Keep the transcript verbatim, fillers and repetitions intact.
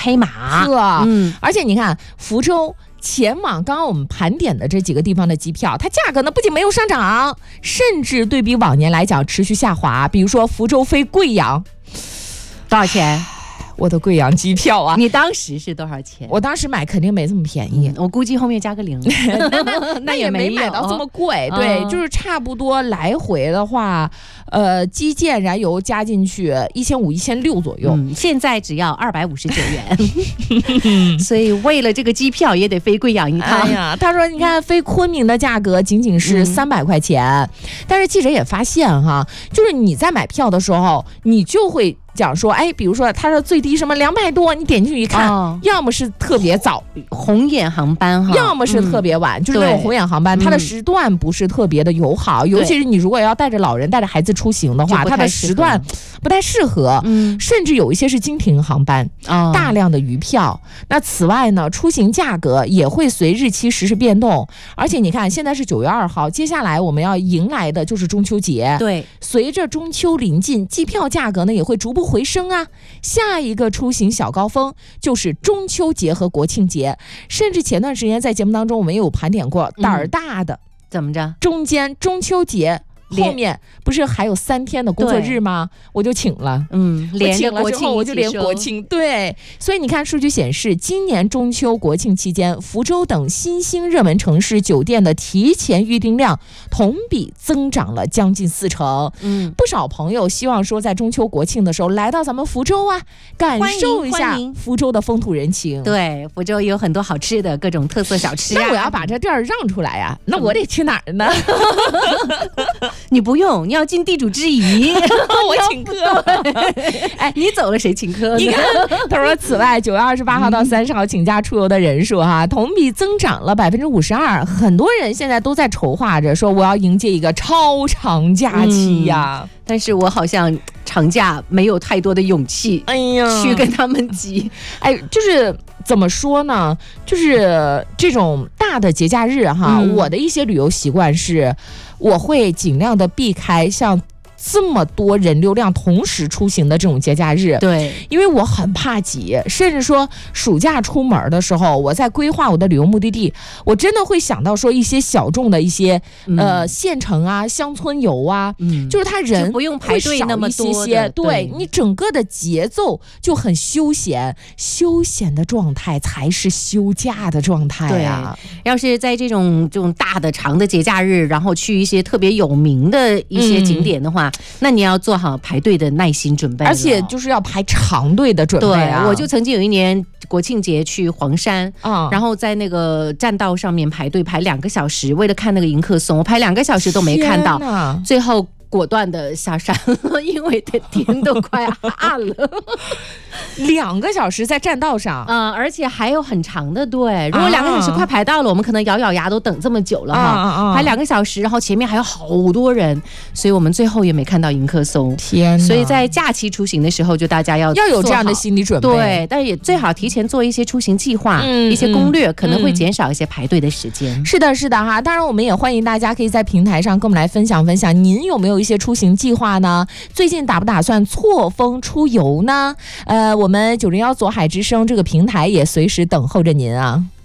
黑马。 是，嗯，而且你看福州前往刚刚我们盘点的这几个地方的机票，它价格呢不仅没有上涨，甚至对比往年来讲持续下滑。比如说福州飞贵阳， 多少钱？ 我的贵阳机票啊！ 你当时是多少钱？ 我当时买肯定没这么便宜， 嗯、我估计后面加个零， 那那那也没买到这么贵。对、嗯，就是差不多来回的话，呃，基建燃油加进去一千五、一千六左右、 嗯。现在只要二百五十九元，所以为了这个机票也得飞贵阳一趟。 哎呀，他说你看飞昆明的价格仅仅是三百块钱、嗯，但是记者也发现哈，就是你在买票的时候，你就会讲说，哎，比如说他说最低什么两百多，你点进去一看、哦，要么是特别早红眼航班哈， 要么是特别晚，嗯、就是那种红眼航班，它的时段不是特别的友好，尤其是你如果要带着老人、带着孩子出行的话，它的时段不太适合，嗯，甚至有一些是经停航班，哦、大量的余票。那此外呢，出行价格也会随日期实时变动，而且你看现在是九月二号，接下来我们要迎来的就是中秋节， 对， 随着中秋临近，机票价格呢也会逐步回升啊。下一个出行小高峰就是中秋节和国庆节，甚至前段时间在节目当中我们也有盘点过，胆儿大的、 嗯、怎么着？ 中间中秋节后面不是还有三天的工作日吗？我就请了， 嗯，连着国庆我就连国庆，对，所以你看数据显示，今年中秋国庆期间，福州等新兴热门城市酒店的提前预订量同比增长了将近四成。嗯，不少朋友希望说在中秋国庆的时候来到咱们福州啊，感受一下福州的风土人情。 对，福州有很多好吃的各种特色小吃、啊。 那我要把这地儿让出来呀、啊，那我得去哪儿呢？ 你不用，你要尽地主之谊。 我请客。 哎，你走了谁请客呢？ 你看，他说，此外，九月二十八号到三十号请假出游的人数哈、啊，同比增长了百分之五十二。很多人现在都在筹划着说，我要迎接一个超长假期呀、啊嗯。 但是我好像长假没有太多的勇气， 哎呀， 去跟他们挤。 哎，就是怎么说呢？就是这种大的节假日哈、嗯，我的一些旅游习惯是，我会尽量的避开像这么多人流量同时出行的这种节假日， 对， 因为我很怕挤，甚至说暑假出门的时候，我在规划我的旅游目的地，我真的会想到说一些小众的一些、嗯、呃县城啊、乡村游啊，嗯，就是他人就不用排队那么多些，对，你整个的节奏就很休闲，休闲的状态才是休假的状态啊。 要是在这种这种大的长的节假日，然后去一些特别有名的一些景点的话，嗯，那你要做好排队的耐心准备， 而且就是要排长队的准备啊。 对，我就曾经有一年国庆节去黄山，嗯，然后在那个站道上面排队排两个小时，为了看那个迎客松，我排两个小时都没看到，最后果断的下山了，因为天都快暗了。 两个小时在站道上， 嗯，而且还有很长的队。如果两个小时快排到了，我们可能咬咬牙都等这么久了哈，啊啊，排两个小时，然后前面还有好多人，所以我们最后也没看到迎客松。 天哪！ 所以在假期出行的时候，就大家要要有这样的心理准备， 对，但也最好提前做一些出行计划，嗯，一些攻略，可能会减少一些排队的时间。 嗯，是的，是的哈。当然，我们也欢迎大家可以在平台上跟我们来分享分享，您有没有一些出行计划呢？最近打不打算错峰出游呢？呃，我们九零幺左海之声这个平台也随时等候着您啊。